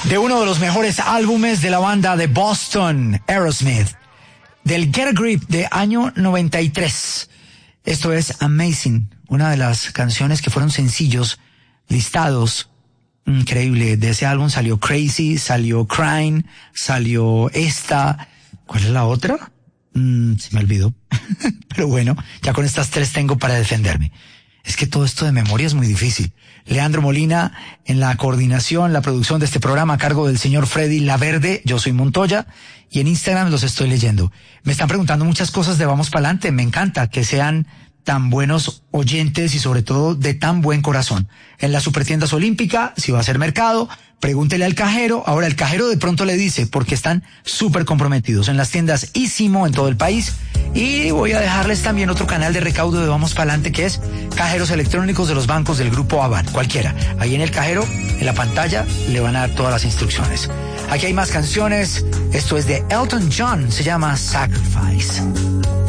de uno de los mejores álbumes de la banda de Boston, Aerosmith, del Get a Grip de año 93. Esto es Amazing, una de las canciones que fueron sencillos listados. Increíble, de ese álbum salió Crazy, salió Crying, salió esta. ¿Cuál es la otra? Se me olvidó. Pero bueno, ya con estas tres tengo para defenderme. Es que todo esto de memoria es muy difícil. Leandro Molina en la coordinación, la producción de este programa a cargo del señor Freddy Laverde. Yo soy Montoya y en Instagram los estoy leyendo. Me están preguntando muchas cosas de Vamos Pa'lante. Me encanta que sean tan buenos oyentes y sobre todo de tan buen corazón. En las Supertiendas Olímpica, si va a hacer mercado, pregúntele al cajero. Ahora el cajero de pronto le dice porque están súper comprometidos. En las tiendas Ísimo en todo el país. Y voy a dejarles también otro canal de recaudo de Vamos Pa'lante que es cajeros electrónicos de los bancos del grupo Avan, cualquiera. Ahí en el cajero, en la pantalla, le van a dar todas las instrucciones. Aquí hay más canciones. Esto es de Elton John, se llama Sacrifice.